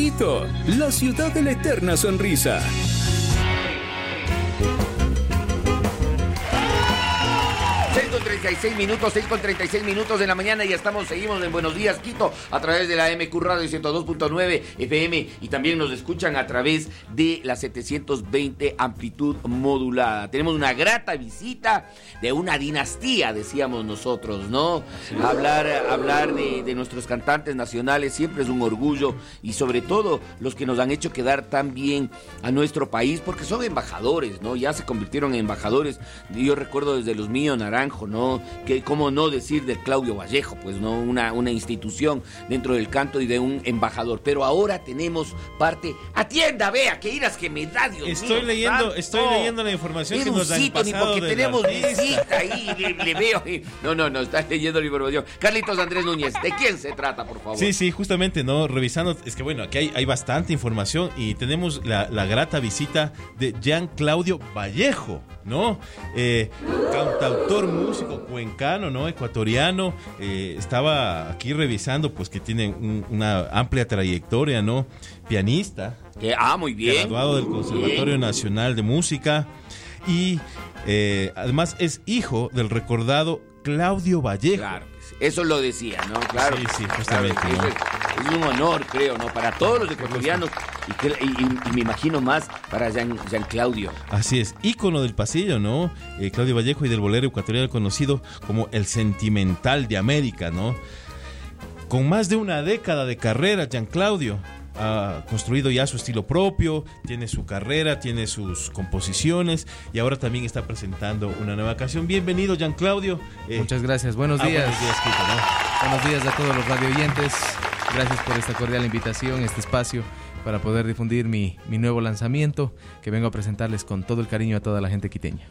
Quito, la ciudad de la eterna sonrisa. Minutos, 6:36 de la mañana y seguimos en Buenos Días Quito a través de la MQ Radio 102.9 FM y también nos escuchan a través de la 720 amplitud modulada. Tenemos una grata visita de una dinastía, decíamos nosotros, ¿no? Sí. Hablar de nuestros cantantes nacionales siempre es un orgullo y sobre todo los que nos han hecho quedar tan bien a nuestro país porque son embajadores, ¿no? Ya se convirtieron en embajadores. Yo recuerdo desde los Mío Naranjo, ¿no? Que cómo no decir de Claudio Vallejo, pues no, una institución dentro del canto y de un embajador. Pero ahora tenemos parte. Atienda, vea, que iras que me da, Dios Estoy mío, leyendo la información que nos han pasado. Ni porque tenemos visita ahí, le veo. No, está leyendo la información. Carlitos Andrés Núñez, ¿de quién se trata, por favor? Sí, justamente, ¿no? Revisando, es que bueno, aquí hay bastante información y tenemos la grata visita de Jean Claudio Vallejo, ¿no? Cantautor, músico cuencano, ¿no? Ecuatoriano. Estaba aquí revisando, pues que tiene una amplia trayectoria, ¿no? Pianista. Muy bien. Graduado del Conservatorio Nacional de Música. Y además es hijo del recordado Claudio Vallejo. Claro, eso lo decía, ¿no? Claro. Sí, justamente. Claro, ¿no? Es un honor, creo, ¿no? Para todos los ecuatorianos y me imagino más para Jean Claudio. Así es, ícono del pasillo, ¿no? Claudio Vallejo y del bolero ecuatoriano conocido como el Sentimental de América, ¿no? Con más de una década de carrera, Jean Claudio ha construido ya su estilo propio, tiene su carrera, tiene sus composiciones y ahora también está presentando una nueva canción. Bienvenido, Jean Claudio. Muchas gracias, buenos días. Buenos días, Quito, ¿no? Buenos días a todos los radioyentes. Gracias por esta cordial invitación, este espacio para poder difundir mi nuevo lanzamiento que vengo a presentarles con todo el cariño a toda la gente quiteña.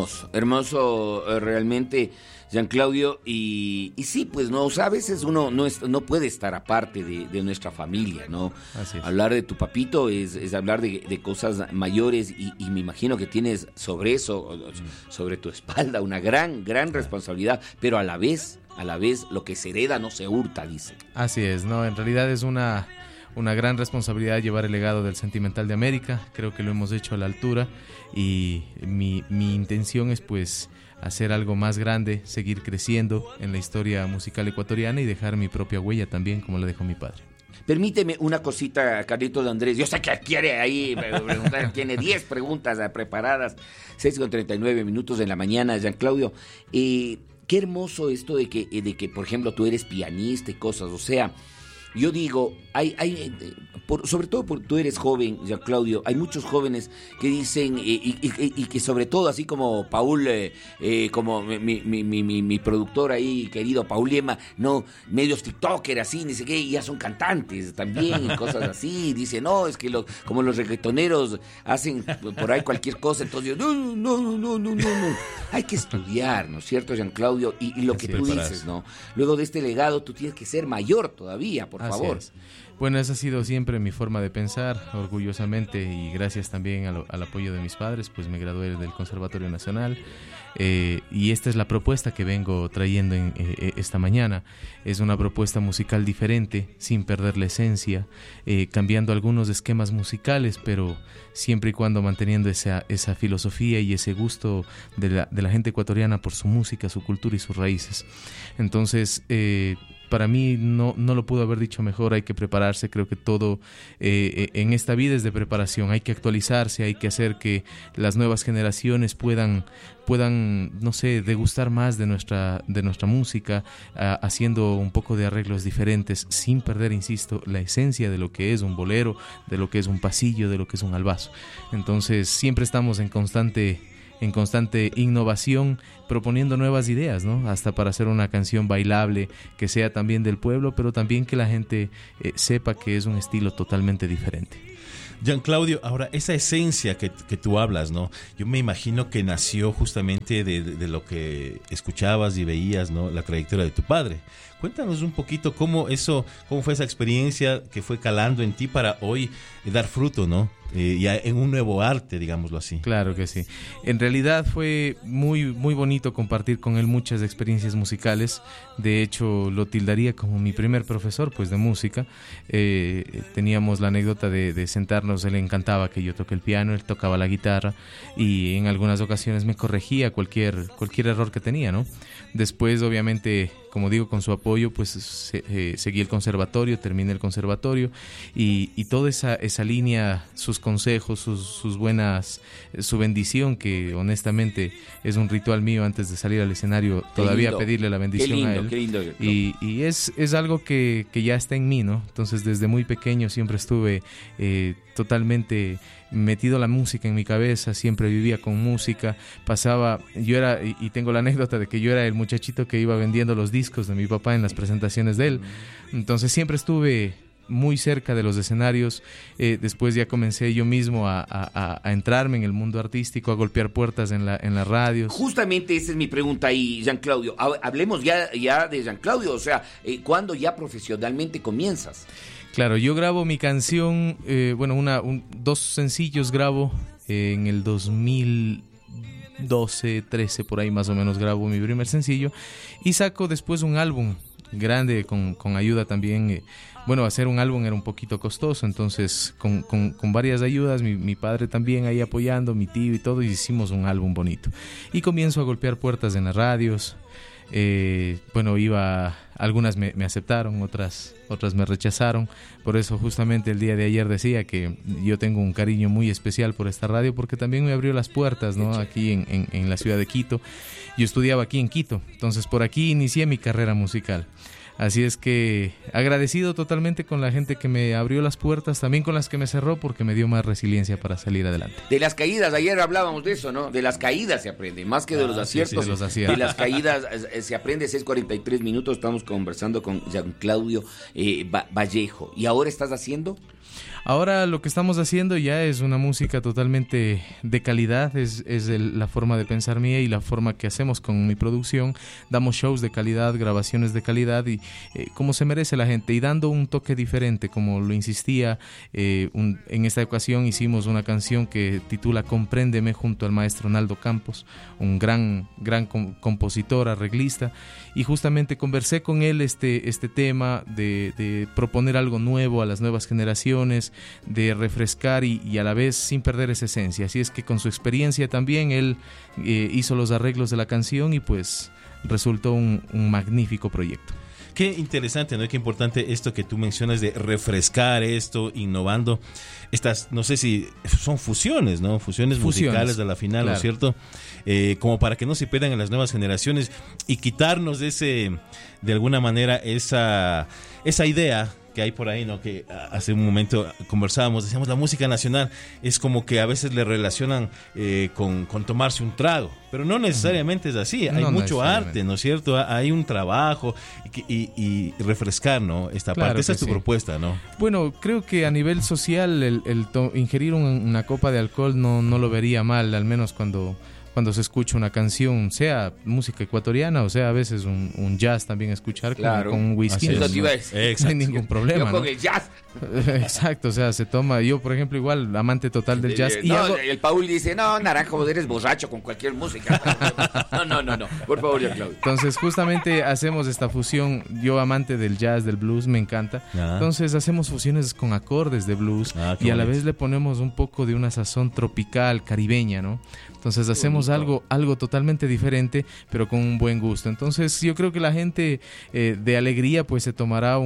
Hermoso realmente, Jean Claudio, y sí, pues no, o sea, a veces uno no puede estar aparte de nuestra familia, ¿no? Así es. Hablar de tu papito es hablar de cosas mayores y me imagino que tienes sobre eso, sobre tu espalda, una gran responsabilidad, pero a la vez lo que se hereda no se hurta, dice. Así es, no, en realidad es una gran responsabilidad llevar el legado del Sentimental de América. Creo que lo hemos hecho a la altura y mi intención es pues hacer algo más grande, seguir creciendo en la historia musical ecuatoriana y dejar mi propia huella también, como la dejó mi padre. Permíteme una cosita, Carlitos Andrés. Yo sé que quiere ahí preguntar, tiene 10 preguntas preparadas. 6:39 de la mañana, Jean Claudio. Qué hermoso esto de que, por ejemplo, tú eres pianista y cosas, o sea, yo digo, sobre todo porque tú eres joven, Jean Claudio, hay muchos jóvenes que dicen, y que sobre todo, así como Paul, como mi productor ahí, querido Paul Lema, no, medios TikToker, así, ni sé qué, y ya son cantantes también, y cosas así, dice, no, es que como los reggaetoneros hacen por ahí cualquier cosa, entonces yo, no, hay que estudiar, ¿no es cierto, Jean Claudio? Y lo que tú dices, ¿no? Luego de este legado, tú tienes que ser mayor todavía, por favor. Es. Bueno, esa ha sido siempre mi forma de pensar, orgullosamente, y gracias también al apoyo de mis padres, pues me gradué del Conservatorio Nacional, y esta es la propuesta que vengo trayendo esta mañana. Es una propuesta musical diferente, sin perder la esencia, cambiando algunos esquemas musicales, pero siempre y cuando manteniendo esa filosofía y ese gusto de la gente ecuatoriana por su música, su cultura y sus raíces. Entonces, para mí no lo pudo haber dicho mejor. Hay que prepararse. Creo que todo en esta vida es de preparación. Hay que actualizarse, hay que hacer que las nuevas generaciones puedan, no sé, degustar más de nuestra música, haciendo un poco de arreglos diferentes, sin perder, insisto, la esencia de lo que es un bolero, de lo que es un pasillo, de lo que es un albazo. Entonces siempre estamos en constante innovación, proponiendo nuevas ideas, ¿no? Hasta para hacer una canción bailable que sea también del pueblo, pero también que la gente sepa que es un estilo totalmente diferente. Jean Claudio, ahora esa esencia que tú hablas, ¿no? Yo me imagino que nació justamente de lo que escuchabas y veías, ¿no? La trayectoria de tu padre. Cuéntanos un poquito cómo fue esa experiencia que fue calando en ti para hoy dar fruto, ¿no? ya en un nuevo arte, digámoslo así. Claro que sí. En realidad fue muy, muy bonito compartir con él muchas experiencias musicales. De hecho, lo tildaría como mi primer profesor, pues, de música. Teníamos la anécdota de sentarnos, él le encantaba que yo toque el piano, él tocaba la guitarra y en algunas ocasiones me corregía cualquier error que tenía, ¿no? Después, obviamente, como digo, con su apoyo, pues seguí el conservatorio, terminé el conservatorio y toda esa línea, sus consejos, sus buenas, su bendición, que honestamente es un ritual mío antes de salir al escenario, todavía pedirle la bendición a él. Qué lindo. Y es algo que ya está en mí, ¿no? Entonces, desde muy pequeño siempre estuve totalmente metido la música en mi cabeza, siempre vivía con música, yo era, y tengo la anécdota de que yo era el muchachito que iba vendiendo los discos de mi papá en las presentaciones de él, entonces siempre estuve muy cerca de los escenarios. Después ya comencé yo mismo a entrarme en el mundo artístico, a golpear puertas en las radios. Justamente esa es mi pregunta ahí, Jean Claudio. Hablemos ya de Jean Claudio, o sea, ¿cuándo ya profesionalmente comienzas? Claro, yo grabo mi canción, dos sencillos grabo en el 2012, 13, por ahí más o menos grabo mi primer sencillo y saco después un álbum grande con ayuda también. Hacer un álbum era un poquito costoso, entonces con varias ayudas, mi padre también ahí apoyando, mi tío y todo, y hicimos un álbum bonito. Y comienzo a golpear puertas en las radios. Algunas me aceptaron, otras me rechazaron. Por eso justamente el día de ayer decía que yo tengo un cariño muy especial por esta radio, porque también me abrió las puertas, ¿no? Aquí en la ciudad de Quito. Yo estudiaba aquí en Quito, entonces por aquí inicié mi carrera musical. Así es que agradecido totalmente con la gente que me abrió las puertas, también con las que me cerró, porque me dio más resiliencia para salir adelante. De las caídas, ayer hablábamos de eso, ¿no? De las caídas se aprende, más que de los aciertos. Sí, de los aciertos. De las caídas se aprende. 6:43 minutos, estamos conversando con Jean Claudio Vallejo. ¿Y ahora estás haciendo? Ahora lo que estamos haciendo ya es una música totalmente de calidad, es la forma de pensar mía y la forma que hacemos con mi producción. Damos shows de calidad, grabaciones de calidad y como se merece la gente, y dando un toque diferente, como lo insistía. En esta ocasión hicimos una canción que titula Compréndeme junto al maestro Naldo Campos, un gran compositor, arreglista, y justamente conversé con él este tema de proponer algo nuevo a las nuevas generaciones, de refrescar y a la vez sin perder esa esencia. Así es que con su experiencia también él hizo los arreglos de la canción y pues resultó un magnífico proyecto. Qué interesante, ¿no? Qué importante esto que tú mencionas de refrescar esto, innovando. Estas, no sé si son fusiones, ¿no? Fusiones musicales a la final, claro. ¿No es cierto? Como para que no se pierdan en las nuevas generaciones y quitarnos de alguna manera, esa idea que hay por ahí, ¿no? Que hace un momento conversábamos, decíamos, la música nacional es como que a veces le relacionan con tomarse un trago, pero no necesariamente es así. Hay mucho arte, ¿no es cierto? Hay un trabajo y refrescar, ¿no? Esta parte. Esa es tu propuesta, ¿no? Bueno, creo que a nivel social el ingerir una copa de alcohol no lo vería mal, al menos cuando se escucha una canción, sea música ecuatoriana o sea a veces un jazz también escuchar, claro, con un whisky. No hay ningún problema. Yo con el jazz. Exacto, o sea, se toma. Yo, por ejemplo, igual, amante total del jazz. El Paul dice, no, Naranjo, eres borracho con cualquier música. No. Por favor, ya, Claudio. Entonces, justamente hacemos esta fusión. Yo, amante del jazz, del blues, me encanta. Entonces, hacemos fusiones con acordes de blues y a la vez le ponemos un poco de una sazón tropical, caribeña, ¿no? Entonces hacemos algo totalmente diferente, pero con un buen gusto. Entonces yo creo que la gente de alegría pues se tomará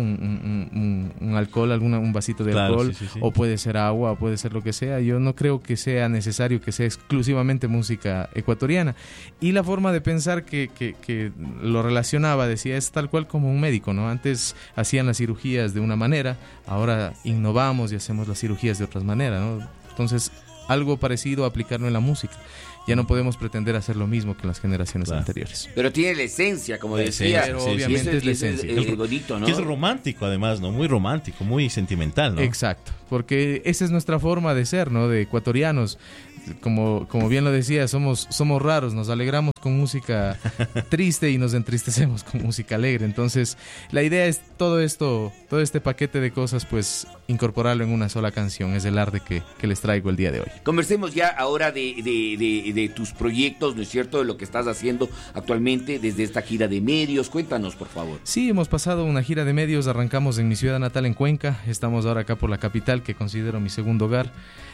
un alcohol, un vasito de alcohol, sí. O puede ser agua, o puede ser lo que sea. Yo no creo que sea necesario que sea exclusivamente música ecuatoriana. Y la forma de pensar que lo relacionaba, decía, es tal cual como un médico, ¿no? Antes hacían las cirugías de una manera, ahora innovamos y hacemos las cirugías de otras maneras, ¿no? Entonces algo parecido a aplicarlo en la música. Ya no podemos pretender hacer lo mismo que en las generaciones anteriores. Pero tiene la esencia, como decía. Pero obviamente es la esencia. Es bonito, ¿no? Que es romántico, además, ¿no? Muy romántico, muy sentimental, ¿no? Exacto, porque esa es nuestra forma de ser, ¿no? De ecuatorianos. como bien lo decía, somos raros, nos alegramos con música triste y nos entristecemos con música alegre. Entonces, la idea es todo este paquete de cosas, pues incorporarlo en una sola canción. Es el arte que les traigo el día de hoy. Conversemos ya ahora de tus proyectos, ¿no es cierto? De lo que estás haciendo actualmente desde esta gira de medios. Cuéntanos, por favor. Sí, hemos pasado una gira de medios, arrancamos en mi ciudad natal, en Cuenca. Estamos ahora acá por la capital, que considero mi segundo hogar.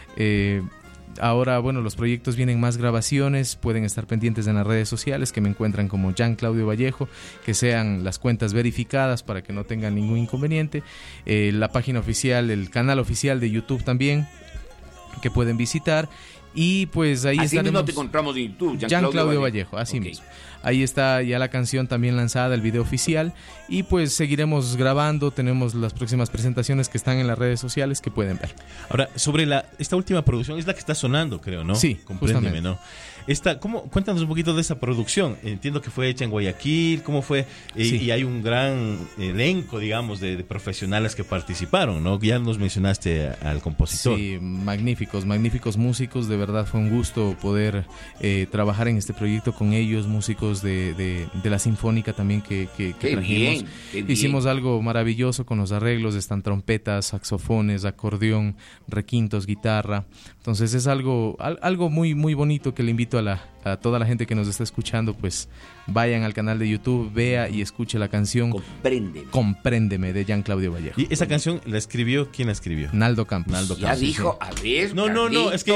Ahora, bueno, los proyectos vienen más grabaciones, pueden estar pendientes en las redes sociales, que me encuentran como Jean Claudio Vallejo, que sean las cuentas verificadas para que no tengan ningún inconveniente. La página oficial, el canal oficial de YouTube también, que pueden visitar. Y pues ahí así estaremos. mismo te encontramos en YouTube, Jean Claudio Vallejo, así okay. mismo. Ahí está ya la canción también lanzada, el video oficial. Y pues seguiremos grabando, tenemos las próximas presentaciones que están en las redes sociales que pueden ver. Ahora, sobre esta última producción, es la que está sonando, creo, ¿no? Sí, Compréndeme, ¿no? Cuéntanos un poquito de esa producción. Entiendo que fue hecha en Guayaquil, ¿cómo fue? Sí. Y hay un gran elenco, digamos, de profesionales que participaron, ¿no? Ya nos mencionaste al compositor. Sí, magníficos músicos. De verdad fue un gusto poder trabajar en este proyecto con ellos, músicos de la Sinfónica también que trajimos. Bien. Hicimos algo maravilloso con los arreglos, están trompetas, saxofones, acordeón, requintos, guitarra. Entonces es algo muy, muy bonito que le invito a toda la gente que nos está escuchando, pues vayan al canal de YouTube, vea y escuche la canción Compréndeme de Jean Claudio Vallejo. ¿Y esa canción la escribió? ¿Quién la escribió? Naldo Campos. Ya dijo, a ver, No, es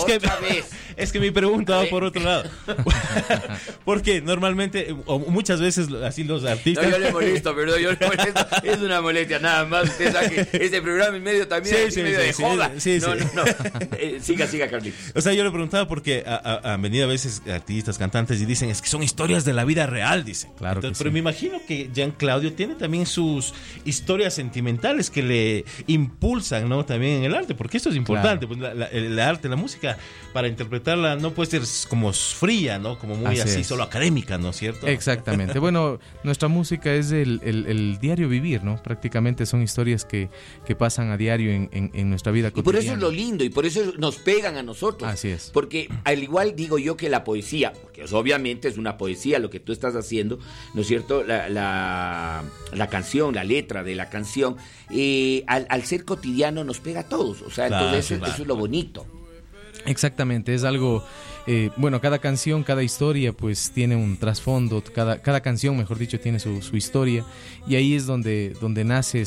que mi pregunta va por otro lado. Porque normalmente, o muchas veces así los artistas... No, yo le molesto, perdón, es una molestia, nada más. Usted sabe que este programa en medio también es medio de joda. Sí. No. Siga, Carlitos. O sea, yo le preguntaba porque han venido a veces artistas, cantantes y dicen, es que son historias de la vida real, dicen. Claro. Entonces, pero me imagino que Jean Claudio tiene también sus historias sentimentales que le impulsan, ¿no? También en el arte, porque esto es importante. Claro. Pues el arte, la música, para interpretarla no puede ser como fría, ¿no? Como muy así solo académica, ¿no es cierto? Exactamente. Bueno, nuestra música es el diario vivir, ¿no? Prácticamente son historias que pasan a diario en nuestra vida cotidiana. Y por eso es lo lindo, y por eso nos pegan a nosotros. Así es. Porque al igual digo yo que la poesía, porque obviamente es una poesía lo que tú estás haciendo, ¿no es cierto? La canción, la letra de la canción, al ser cotidiano nos pega a todos. O sea, entonces eso es lo bonito. Exactamente, es algo... bueno, cada canción, cada historia pues tiene un trasfondo, cada canción, mejor dicho, tiene su historia, y ahí es donde nace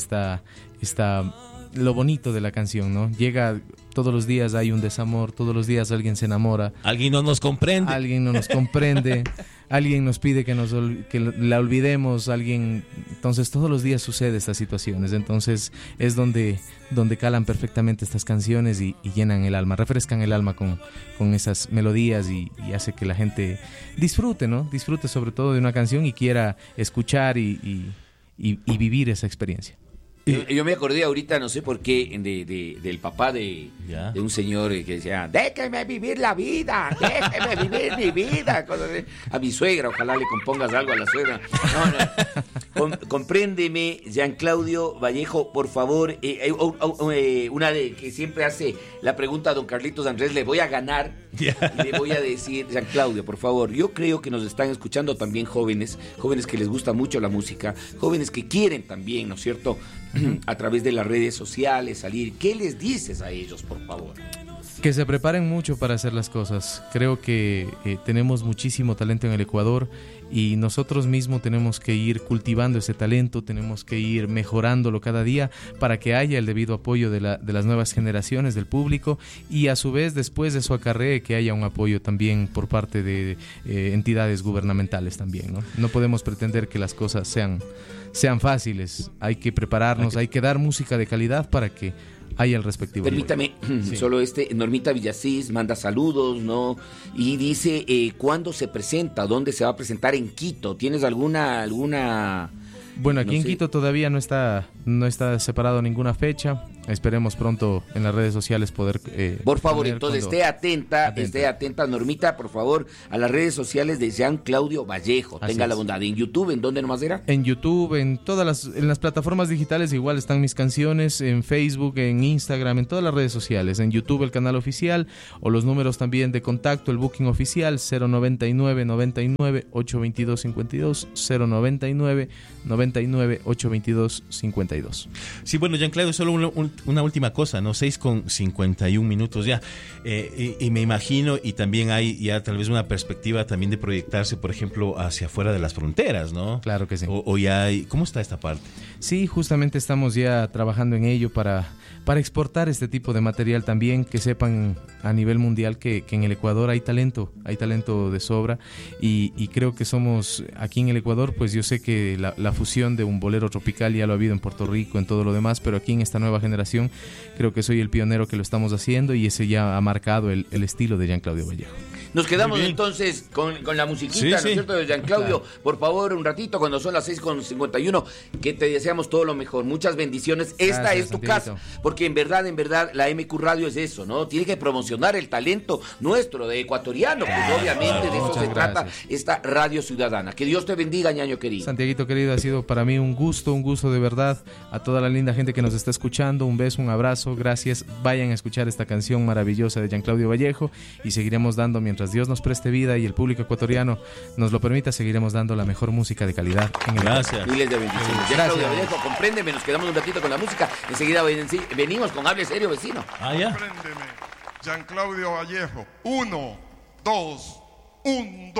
lo bonito de la canción, ¿no? Llega, todos los días hay un desamor, todos los días alguien se enamora. Alguien no nos comprende. Alguien no nos comprende, alguien nos pide que la olvidemos, entonces todos los días sucede estas situaciones, entonces es donde calan perfectamente estas canciones y llenan el alma, refrescan el alma con esas melodías y hace que la gente disfrute, ¿no? Disfrute sobre todo de una canción y quiera escuchar y vivir esa experiencia. Yo me acordé ahorita, no sé por qué, del papá de un señor que decía, déjeme vivir la vida, déjeme vivir mi vida. A mi suegra, ojalá le compongas algo a la suegra. Compréndeme, Jean Claudio Vallejo, por favor. Una de que siempre hace la pregunta a don Carlitos Andrés, le voy a ganar y le voy a decir, Jean Claudio, por favor, yo creo que nos están escuchando también jóvenes que les gusta mucho la música, jóvenes que quieren también, ¿no es cierto?, a través de las redes sociales salir. ¿Qué les dices a ellos, por favor? Que se preparen mucho para hacer las cosas. Creo que tenemos muchísimo talento en el Ecuador y nosotros mismos tenemos que ir cultivando ese talento, tenemos que ir mejorándolo cada día para que haya el debido apoyo de las nuevas generaciones, del público, y a su vez después de su acarree que haya un apoyo también por parte de entidades gubernamentales también, ¿no? No podemos pretender que las cosas sean fáciles, hay que prepararnos, hay que dar música de calidad para que haya el respectivo. Permítame, solo Normita Villasís manda saludos, ¿no? Y dice, ¿cuándo se presenta? ¿Dónde se va a presentar? En Quito. ¿Tienes alguna...? Bueno, aquí en Quito todavía no está separado ninguna fecha. Esperemos pronto en las redes sociales poder... por favor, entonces esté atenta, Normita, por favor, a las redes sociales de Jean Claudio Vallejo. Así Tenga la es. bondad. ¿En YouTube? ¿En dónde nomás era? En YouTube, en las plataformas digitales igual están mis canciones, en Facebook, en Instagram, en todas las redes sociales. En YouTube el canal oficial o los números también de contacto, el booking oficial 099 99 822 52 099 99 822 52. Sí, bueno, Jean-Claudio, solo una última cosa, ¿no? 6:51 ya. Y me imagino, y también hay ya tal vez una perspectiva también de proyectarse, por ejemplo, hacia afuera de las fronteras, ¿no? Claro que sí. O ya hay... ¿Cómo está esta parte? Sí, justamente estamos ya trabajando en ello para exportar este tipo de material también, que sepan a nivel mundial que en el Ecuador hay talento de sobra y creo que somos aquí en el Ecuador, pues yo sé que la fusión de un bolero tropical ya lo ha habido en Puerto Rico, en todo lo demás, pero aquí en esta nueva generación creo que soy el pionero que lo estamos haciendo y ese ya ha marcado el estilo de Jean Claudio Vallejo. Nos quedamos entonces con la musiquita, Sí, ¿no es sí. cierto? De Jean Claudio. Claro. Por favor, un ratito, cuando son las 6:51, que te deseamos todo lo mejor. Muchas bendiciones. Esta Gracias, es tu Santiaguito. casa. Porque en verdad, la MQ Radio es eso, ¿no? Tiene que promocionar el talento nuestro, de ecuatoriano. Pues obviamente de eso Muchas se trata gracias. esta Radio Ciudadana. Que Dios te bendiga, ñaño querido. Santiaguito querido, ha sido para mí un gusto de verdad. A toda la linda gente que nos está escuchando, un beso, un abrazo, gracias. Vayan a escuchar esta canción maravillosa de Jean Claudio Vallejo y seguiremos dando, mientras Dios nos preste vida y el público ecuatoriano nos lo permita, seguiremos dando la mejor música de calidad en el Gracias. Miles de bendiciones. Jean Gracias. Claudio Vallejo, compréndeme, nos quedamos un ratito con la música. Enseguida venimos con Hable Serio, vecino. Ah, ya. Compréndeme. Jean Claudio Vallejo. 1, 2, 1, 2.